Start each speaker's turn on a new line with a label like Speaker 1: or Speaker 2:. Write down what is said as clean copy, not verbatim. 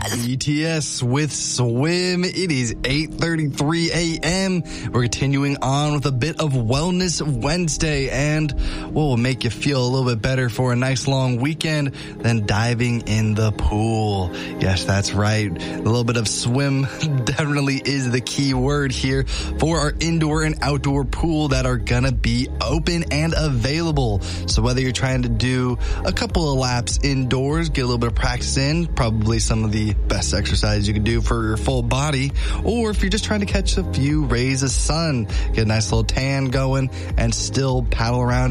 Speaker 1: BTS with Swim. It is 8:33 a.m. We're continuing on with a bit of Wellness Wednesday, and what will make you feel a little bit better for a nice long weekend than diving in the pool. Yes, that's right. A little bit of swim definitely is the key word here for our indoor and outdoor pool that are gonna be open and available. So whether you're trying to do a couple of laps indoors, get a little bit of practice in, probably some of the best exercise you can do for your full body, or if you're just trying to catch a few rays of sun, get a nice little tan going and still paddle around